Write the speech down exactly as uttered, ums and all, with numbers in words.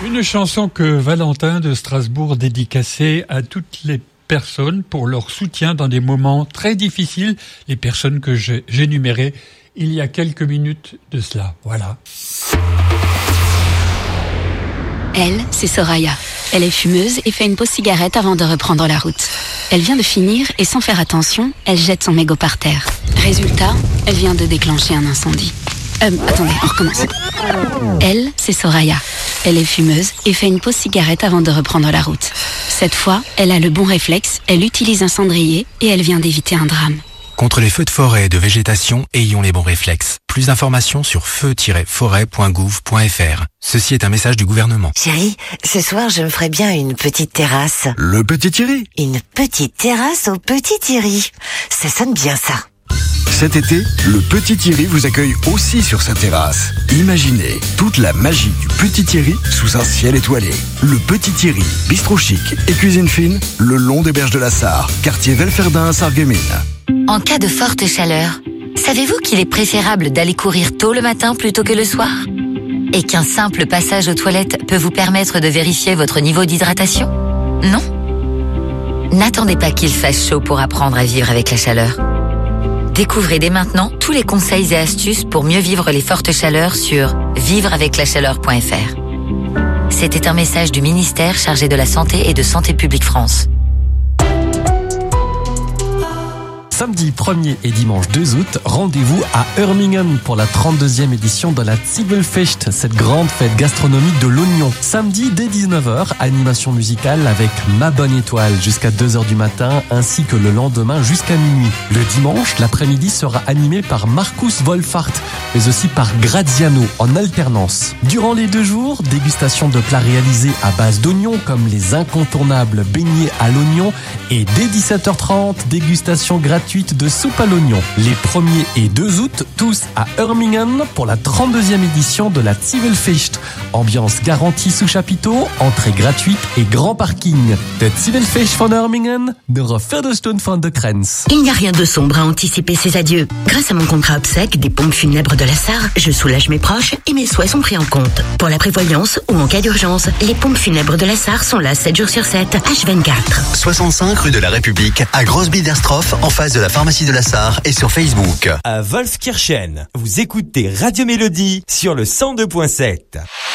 Une chanson que Valentin de Strasbourg dédicaçait à toutes les personnes pour leur soutien dans des moments très difficiles, les personnes que j'ai- j'énumérais il y a quelques minutes de cela. Voilà. Elle, c'est Soraya. Elle est fumeuse et fait une pause cigarette avant de reprendre la route. Elle vient de finir et sans faire attention, elle jette son mégot par terre. Résultat, elle vient de déclencher un incendie. Euh, attendez, on recommence. Elle, c'est Soraya. Elle est fumeuse et fait une pause cigarette avant de reprendre la route. Cette fois, elle a le bon réflexe, elle utilise un cendrier et elle vient d'éviter un drame. Contre les feux de forêt et de végétation, ayons les bons réflexes. Plus d'informations sur feu tiret forêt point gouv point f r. Ceci est un message du gouvernement. Chérie, ce soir je me ferais bien une petite terrasse. Le Petit Thierry. Une petite terrasse au Petit Thierry. Ça sonne bien ça. Cet été, le Petit Thierry vous accueille aussi sur sa terrasse. Imaginez toute la magie du Petit Thierry sous un ciel étoilé. Le Petit Thierry, bistrot chic et cuisine fine, le long des berges de la Sarre, quartier Velferdin à Sarreguemines. En cas de forte chaleur, savez-vous qu'il est préférable d'aller courir tôt le matin plutôt que le soir ? Et qu'un simple passage aux toilettes peut vous permettre de vérifier votre niveau d'hydratation ? Non ? N'attendez pas qu'il fasse chaud pour apprendre à vivre avec la chaleur. Découvrez dès maintenant tous les conseils et astuces pour mieux vivre les fortes chaleurs sur vivre avec la chaleur point f r. C'était un message du ministère chargé de la Santé et de Santé publique France. Samedi premier et dimanche deux août, rendez-vous à Hörmingen pour la trente-deuxième édition de la Zwiebelfest, cette grande fête gastronomique de l'oignon. Samedi dès dix-neuf heures, animation musicale avec Ma Bonne Étoile jusqu'à deux heures du matin ainsi que le lendemain jusqu'à minuit. Le dimanche, l'après-midi sera animé par Markus Wolfart, mais aussi par Graziano en alternance. Durant les deux jours, dégustation de plats réalisés à base d'oignons comme les incontournables beignets à l'oignon et dès dix-sept heures trente, dégustation gratuite de soupe à l'oignon. Les premier et deux août, tous à Hörmingen pour la trente-deuxième édition de la Zwiebelfest. Ambiance garantie sous chapiteau, entrée gratuite et grand parking. Der Zwiebelfest von Hörmingen, nur Viertelstunde von der Grenze. Il n'y a rien de sombre à anticiper ses adieux. Grâce à mon contrat obsèque des pompes funèbres de la Sarre, je soulage mes proches et mes souhaits sont pris en compte. Pour la prévoyance ou en cas d'urgence, les pompes funèbres de la Sarre sont là sept jours sur sept, H vingt-quatre. soixante-cinq rue de la République, à Grosse-Biederstroff, en face de la pharmacie de la Sarre et sur Facebook. À Wolfskirchen, vous écoutez Radio Mélodie sur le cent deux point sept.